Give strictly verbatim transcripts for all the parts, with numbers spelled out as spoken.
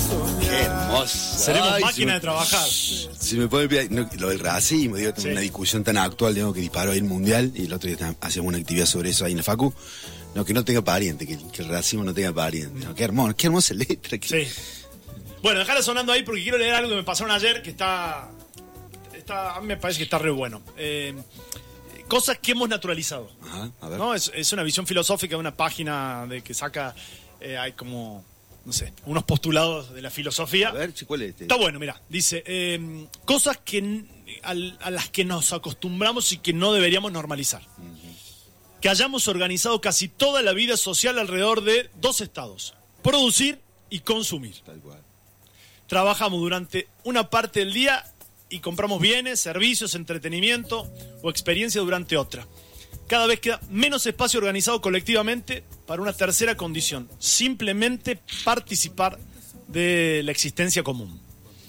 Qué hermoso. Seremos Ay, máquina me, de trabajar. Si me puede no, lo del racismo, digo, sí. Una discusión tan actual, digo, que disparó ahí el mundial, y el otro día hacíamos una actividad sobre eso ahí en la Facu. No, que no tenga pariente, que, que el racismo no tenga pariente. No, qué hermoso, qué hermosa letra. Que... Sí. Bueno, dejala sonando ahí porque quiero leer algo que me pasaron ayer que está. está a mí me parece que está re bueno. Eh, cosas que hemos naturalizado. Ajá, a ver. ¿No? Es, es una visión filosófica de una página de que saca. Eh, hay como. No sé, unos postulados de la filosofía. A ver, ¿cuál es este? Está bueno, mira. Dice, eh, cosas que a, a las que nos acostumbramos y que no deberíamos normalizar. Uh-huh. Que hayamos organizado casi toda la vida social alrededor de dos estados. Producir y consumir. Tal cual. Trabajamos durante una parte del día y compramos bienes, servicios, entretenimiento o experiencia durante otra. Cada vez queda menos espacio organizado colectivamente para una tercera condición, simplemente participar de la existencia común.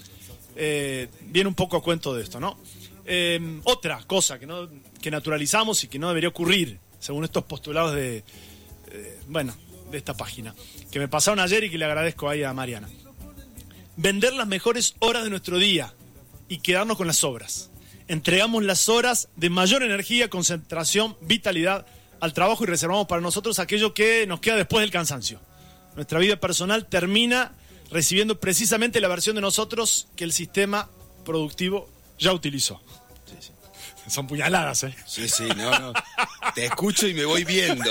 Eh, viene un poco a cuento de esto, ¿no? Eh, otra cosa que, no, que naturalizamos y que no debería ocurrir, según estos postulados de, eh, bueno, de esta página, que me pasaron ayer y que le agradezco ahí a Mariana. Vender las mejores horas de nuestro día y quedarnos con las sobras. Entregamos las horas de mayor energía, concentración, vitalidad al trabajo y reservamos para nosotros aquello que nos queda después del cansancio. Nuestra vida personal termina recibiendo precisamente la versión de nosotros que el sistema productivo ya utilizó. Sí, sí. Son puñaladas, ¿eh? Sí, sí, no, no. Te escucho y me voy viendo.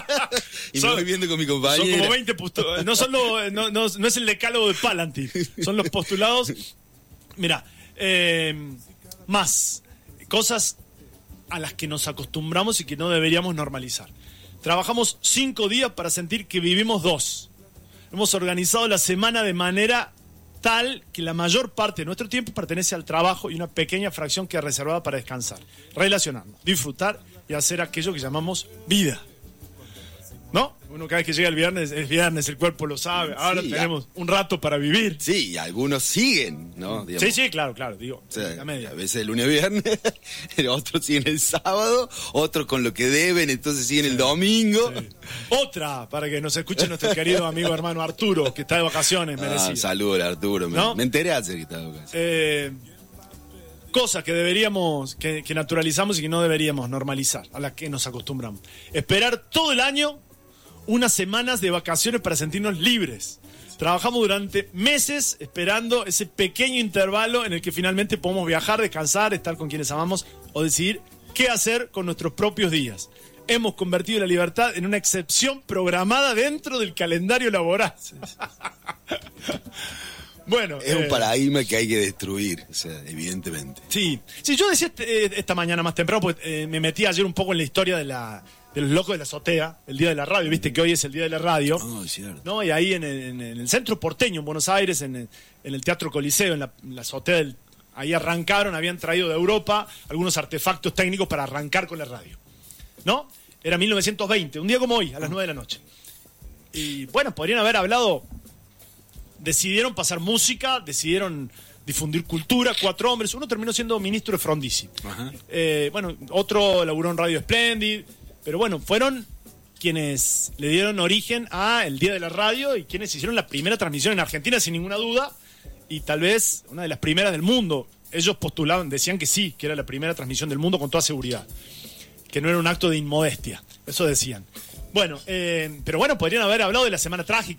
y son, me voy viendo con mi compañero. Son como veinte postulados. No, son lo, no, no, no es el decálogo de Palantir. Son los postulados. Mirá, eh, más cosas a las que nos acostumbramos y que no deberíamos normalizar. Trabajamos cinco días para sentir que vivimos dos. Hemos organizado la semana de manera tal que la mayor parte de nuestro tiempo pertenece al trabajo y una pequeña fracción queda reservada para descansar, relacionarnos, disfrutar y hacer aquello que llamamos vida. ¿No? Uno cada vez que llega el viernes, es viernes, el cuerpo lo sabe, ahora sí, tenemos un rato para vivir. Sí, y algunos siguen, ¿no? Digamos. Sí, sí, claro, claro, digo, o sea, la media. A veces el lunes, viernes, otros siguen el sábado, otros con lo que deben, entonces siguen sí. el domingo. Sí. Otra, para que nos escuche nuestro querido amigo hermano Arturo, que está de vacaciones, merecido. Ah, saludos Arturo, me, ¿no? me enteré hace que está de vacaciones. Eh, cosas que deberíamos, que, que naturalizamos y que no deberíamos normalizar, a las que nos acostumbramos. Esperar todo el año unas semanas de vacaciones para sentirnos libres. Trabajamos durante meses esperando ese pequeño intervalo en el que finalmente podemos viajar, descansar, estar con quienes amamos o decidir qué hacer con nuestros propios días. Hemos convertido la libertad en una excepción programada dentro del calendario laboral. Bueno, es eh, un paradigma que hay que destruir, o sea, evidentemente. Sí, sí, yo decía este, esta mañana más temprano, porque eh, me metí ayer un poco en la historia de la de los locos de la azotea, el día de la radio, viste que hoy es el día de la radio. Oh, cierto. ¿No? Y ahí en el, en el centro porteño, en Buenos Aires, en el, en el Teatro Coliseo, en la, en la azotea, del, ahí arrancaron, habían traído de Europa algunos artefactos técnicos para arrancar con la radio. ¿No? Era mil novecientos veinte, un día como hoy, a las nueve de la noche. Y bueno, podrían haber hablado, decidieron pasar música, decidieron difundir cultura, cuatro hombres, uno terminó siendo ministro de Frondizi. Eh, bueno, otro laburó en Radio Splendid. Pero bueno, fueron quienes le dieron origen a el Día de la Radio y quienes hicieron la primera transmisión en Argentina, sin ninguna duda, y tal vez una de las primeras del mundo. Ellos postulaban, decían que sí, que era la primera transmisión del mundo con toda seguridad, que no era un acto de inmodestia, eso decían. Bueno, eh, pero bueno, podrían haber hablado de la Semana Trágica